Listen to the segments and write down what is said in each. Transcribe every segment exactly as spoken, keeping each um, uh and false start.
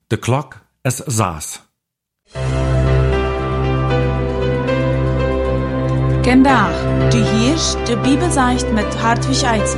De klok is zes. Vandaag, du hörst de Bibelzeicht mit Hartwig Eitzel.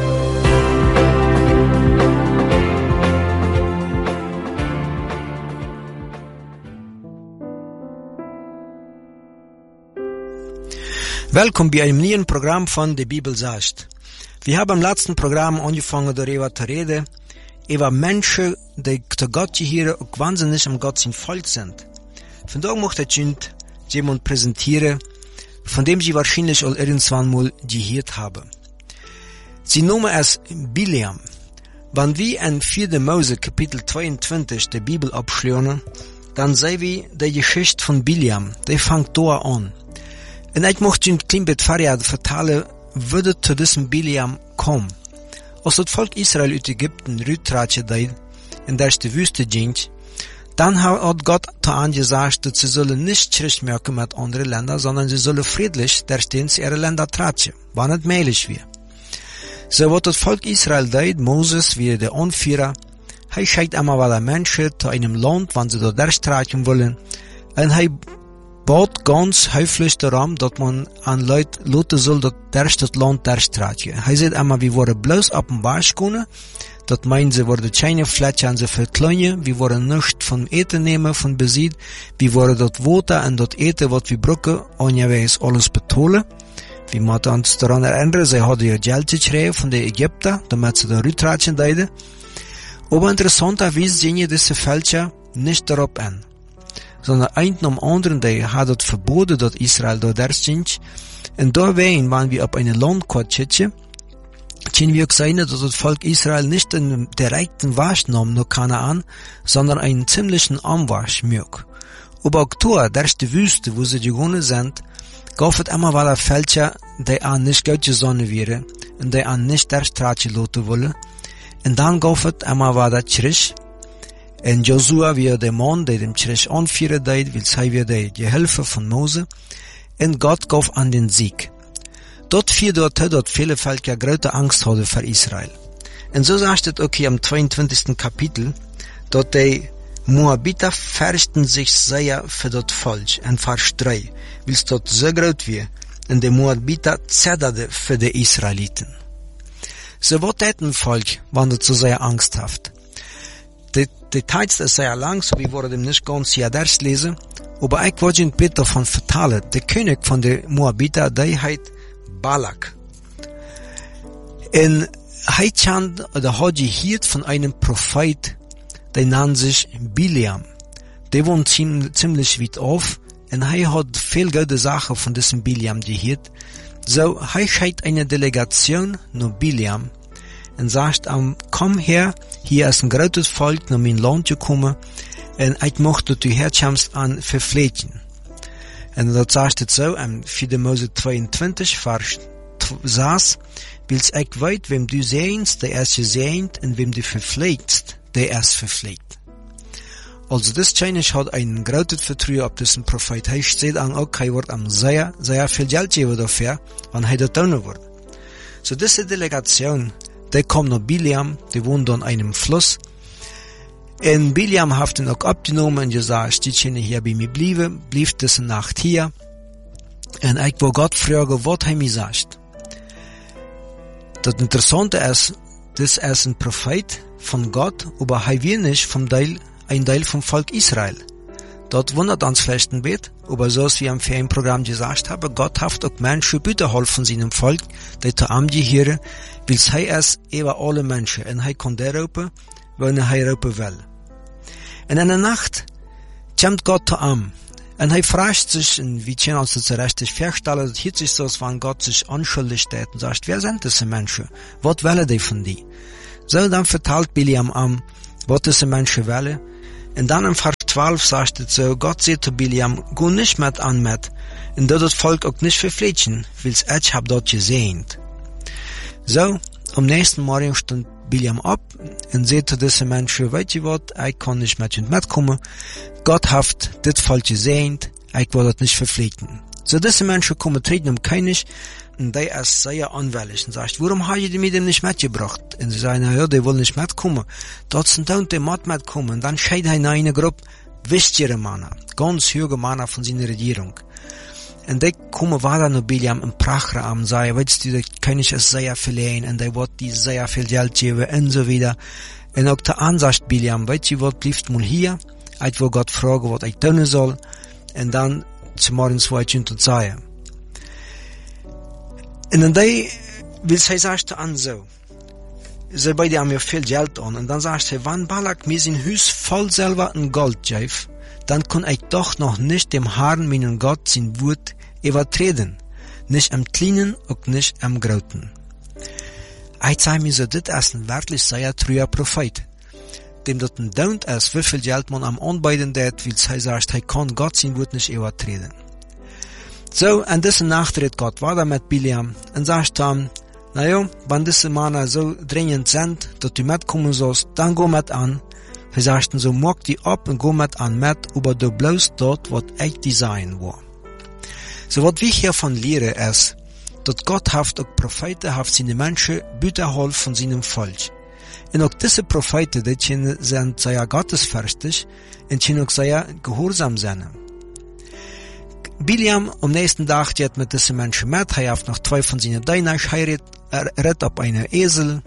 Welkom bij een nieuw Programm von de Bibelzeicht. Wir haben im letzten Programm angefangen darüber zu reden, über Menschen, die zu Gott gehören und wahnsinnig im Gott sein Volk sind. Vandaag möchte ich Ihnen jemand präsentieren, von dem Sie wahrscheinlich all irgendwann mal gehört haben. Sie nennen es Biliam. Wenn wir in vier. Mose Kapitel zweiundzwanzig der Bibel abschließen, dann sehen wir die Geschichte von Biliam, die fängt da an. Und ich möchte Ihnen ein klein bisschen vertellen, wie es zu diesem Biliam kam. Als das Volk Israel uit Ägypten rütratje deed, in der die Wüste ging, dann hat Gott zu angesagt, dass sie sollen nicht Schritt machen mit anderen Ländern, sondern sie sollen friedlich der stehen zu ihren Ländern tratje, wann es möglich wäre. So was das Volk Israel deed, Moses, wie der Anführer, er schickt einmal alle Menschen zu einem Land, wann sie dort erstratjen wollen, und er bat ganz höflich darum, dass man an Leute lassen soll, dass der das Land erstratje. Er sagt einmal, wir wollen bloß ab dem Wasch können, das meint, sie wollen keine Fläche an sie verkleinern, wir wollen nichts von Eten nehmen, von Besitz, wir wollen das Wasser und das Eten, was wir brauchen, angeweis alles betonen. Wir müssen uns daran erinnern, sie haben ihr Geld gekriegt von den Ägyptern, damit sie da rütratschen deiden. Aber interessanterweise sehen diese Fälscher nicht darauf an, sondern ein am anderen, der hat das verboten, dass Israel da der sind. Und da wenn wir auf eine Landkarte schauen, können wir auch sehen, dass das Volk Israel nicht einen direkten Wasch nahm, nur Kanaan, sondern einen ziemlichen Anwasch mög. Aber auch da, der ist die Wüste, wo sie gegangen sind, gab es immer wieder Fälscher, die an nicht gut gesonnen wären, und die an nicht der Straße lassen wollen. Und dann gab es immer wieder Schritt. Und Josua, wie der Mann, der dem Schritt anführen deed, will sei wie der Gehilfe von Mose, und Gott gab an den Sieg. Dort führte dazu, dass viele Völker große Angst hatten für Israel. Und so sagt es okay im zweiundzwanzigsten Kapitel, dass die Moabiter fürchten sich sehr für das Volk, und Vers drei, weil es dort so groß war, und die Moabiter zitterten für die Israeliten. So was tat ein Volk, wenn es so sehr Angst hat. Die, die Text ist sehr lang, so wir wollen dem nicht ganz hier durchlesen, aber ich wollte Ihnen bitte davon vertellen, der König von den Moabiter, der heißt Balak. Und er hat, oder hat gehört von einem Prophet, der nennt sich Biliam. Der wohnt ziemlich, ziemlich weit auf, und er hat viel gute Sachen von diesem Biliam gehört. So, er schickt eine Delegation nach Biliam und sagt, um, komm her, hier ist ein großes Volk nach mein Land gekommen, und ich möchte, dass du herkommst an verpflegen. Und das sagt es so, im vier. Mose zweiundzwanzig, Vers sechs, willst ich weit, wem du sehnst, der erst gesehnt, und wem du verpflegst, der erst verpflegt. Also das König hat einen großen Vertrauen auf diesen Prophet. Er steht an, okay, er wird am sehr, sehr viel Geld geben dafür, wenn er das tun wird. So diese Delegation, der kommt nach Biliam, die wohnt an einem Fluss. Und Biliam hat ihn auch abgenommen und gesagt, die können hier bei mir bleiben, blieb diese Nacht hier. Und ich will Gott fragen, was er mir sagt. Das Interessante ist, das ist ein Prophet von Gott, aber er will nicht vom Teil, ein Teil vom Volk Israel. Dort wundert uns vielleicht ein bisschen, aber so wie am Ferienprogramm gesagt habe, Gott hat auch Menschen bitte helfen seinem Volk, die zu ihm gehören, weil er ist über alle Menschen, und er kann der Europa, wenn er Europa will. Und in der Nacht kommt Gott zu ihm, und er fragt sich, und wir können uns das richtig vorstellen, das hört sich so, als wenn Gott sich anschuldigt hat und sagt, wer sind diese Menschen? Was wollen die von dir? So, dann verteilt Biliam an, was diese Menschen wollen, und dann im Vers zwölf sagt es so, Gott sagt zu Biliam, geh nicht mit an mit, und das Volk auch nicht verpflichten, weil ich hab dort gesehen. So, am nächsten Morgen stand Biliam ab und sagte zu diesen Menschen, weißt du was, ich kann nicht mit ihnen mitkommen, Gott hat das Volk gesehen, ich will das nicht verpflichten. So diese Menschen kommen treten um König, und der ist sehr anwällig und sagt, warum habt ihr mit dem nicht mitgebracht? Und sie sagen, ja, die wollen nicht mitkommen. Dort sind dann die mit mitkommen. Und dann steht er in eine Gruppe wichtigere Männer, ganz hohe Männer von seiner Regierung. Und die kommen weiter nach Biliam im Prachraum und sagen, weißt du, der König ist sehr viel ein und der wird die sehr viel Geld geben und so wieder. Und auch der Ansatz Biliam, weißt du, was bleibt mal hier, als wo Gott fragen, was ich tun soll, und dann zum Morgen zwei Stunden sagen. Und dann will sie sagt an so, sie beide haben ja viel Geld an, und dann sagt sie, wenn Balak mir sein Haus voll selber in Gold gibt, dann kann ich doch noch nicht dem Herrn, meinen Gott, sein Wort übertreten. Nicht am Kleinen und nicht am Großen. Ich sage mir so, das ist ein wirklich sehr treuer Prophet. Dem dort ein Daunt ist, wie viel Geld man am Anbeiden hat, weil sie sagt, er kann Gott sein Wort nicht übertreten. So, an diesem Nachtritt Gott weiter mit Biliam und sagt dann, naja, wenn diese Männer so dringend sind, dass du mitkommen sollst, dann geh mit an. Er sagten so, mag die ab und geh mit an mit, aber du bloß dort, was ich design war. So, was wir hiervon lehren ist, dass Gott haft auch Propheten haft seine Menschen Bütterhol von seinem Volk. Und auch diese Propheten, die sind sehr gottesfürchtig und die auch sehr gehorsam sind. Biliam am nächsten Tag geht mit diesen Menschen mit, er hat noch zwei von seinen Dienern heiratet, er redet auf einen Esel,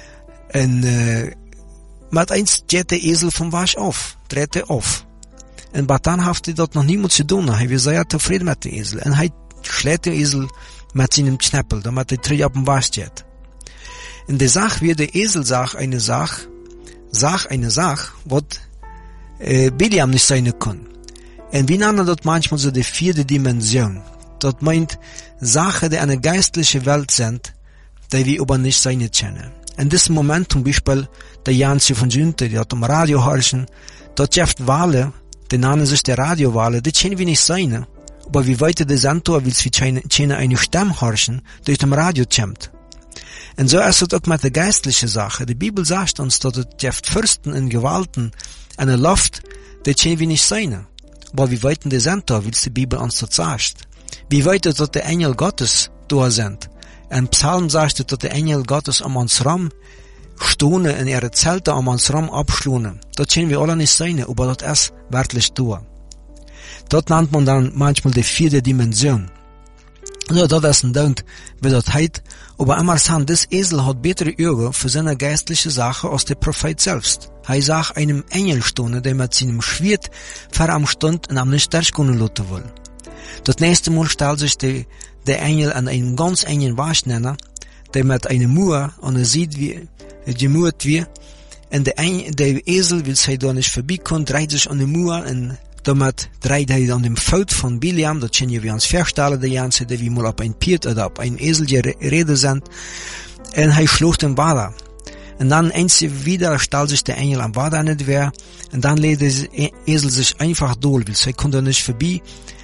und äh, mit eins geht der Esel vom Wasch auf, dreht er auf. Und dann hat er dort noch niemand zu tun, er war sehr zufrieden mit dem Esel, und er schlägt den Esel mit seinem Knäppel, damit er tritt auf den Wasch geht. In der Sache wird der Esel sagt eine Sache, sagt eine Sache, was äh, Biliam nicht sein kann. Und wir nennen dort manchmal so die vierte Dimension. Dort meint Sachen, die eine geistliche Welt sind, die wir aber nicht sein können. In diesem Moment zum Beispiel der Janzi von Sünte, die hat am Radio horchen, dort gibt Wale, die nennen sich der Radiowale, die können wir nicht sein. Aber wie weiter der Santor will, wir können eine Stimme horchen, die aus dem Radio kommt. Und so ist es auch mit der geistlichen Sache. Die Bibel sagt uns, dass es gibt Fürsten und Gewalten, eine Luft, die können wir nicht sein. Aber wie weit in der sind da, wie die Bibel uns das sagt. Wie weit ist, dass die Engel Gottes da sind. Ein Psalm sagt, dass die Engel Gottes um uns rum stehen und ihre Zelte um uns rum abschlunen. Das können wir alle nicht sein, aber das ist wirklich da. Dort nennt man dann manchmal die vierte Dimension. Ja, das ist ein Dank, wie das heißt. Aber immer sagen, das Esel hat bessere Augen für seine geistliche Sache als der Prophet selbst. Er sagt einem Engel stehen, der mit seinem Schwert vor am Stund und am nicht stärken lassen will. Das nächste Mal stellt sich der, der Engel an einen ganz engen Waschnenner, der mit einem Mauer und er sieht, wie er gemauert wird. Und der, der Esel will sich da nicht vorbeikommen, dreht sich an die Mauer und damit dreht er an dem Feld von Biliam, das können wir uns vorstellen, die ganze, die wir mal auf ein Piet oder auf ein Esel gerede sind, und er schlucht den Wader. Und dann einzig wieder stellt sich der Engel am Wader nicht mehr, und dann lädt der Esel sich einfach durch, weil sie konnte nicht vorbei,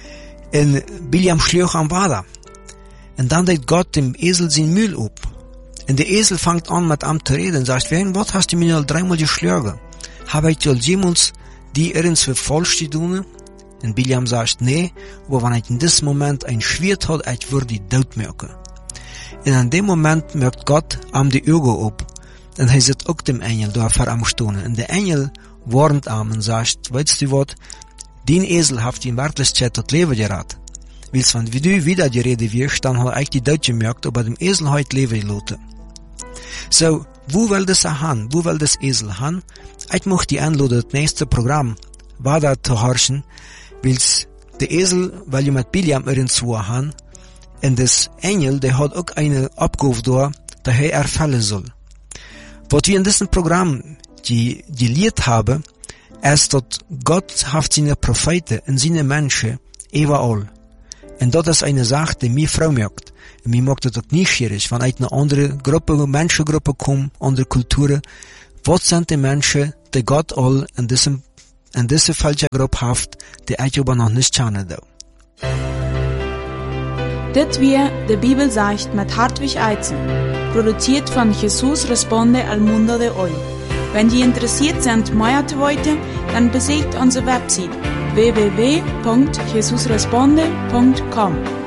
und Biliam schlucht am Wader. Und dann lädt Gott dem Esel sein Müll ab. Und der Esel fängt an mit ihm zu reden und sagt, wen, was hast du mir noch dreimal geschlagen? Habe ich dir jemals die irgendwas für falsch zu tun? Und Biliam sagt, nee, aber wenn ich in diesem Moment ein Schwert hat, ich würde die Tod merken. Und in dem Moment merkt Gott am die Augen ab. Und er sieht auch dem Engel da vor am Stehen. Und der Engel warnt am und sagt, weißt du was, den Esel hat in Wirklichkeit das Leben geraten. Weil wenn du wieder die Rede wirst, dann hat ich die Tod gemerkt, aber dem Esel heute Leben gelassen. So, wo will das hin? Wo will das Esel hin? Ich möchte die einladen, das nächste Programm weiter zu horchen, weil der Esel, weil ihr mit Biliam irgendwo haben, und das Engel, der hat auch eine Abgabe da, der er erfüllen soll. Was wir in diesem Programm die, die Lied haben, ist, dass Gott hat seine Propheten und seine Menschen überall. Und das ist eine Sache, die mir Frau merkt. Und mir macht das auch nicht schwierig, wenn eine andere Gruppe, Menschengruppe kommt, andere Kulturen. Was sind die Menschen, die Gott all in diesem, in dieser falschen Gruppe hat, die ich aber noch nicht kennen darf? Das wir die Bibel sagt mit Hartwig Eizen, produziert von Jesus Responde al Mundo de Hoy. Wenn die interessiert sind, mehr zu wissen, dann besucht unsere Website w w w punkt jesus responde punkt com.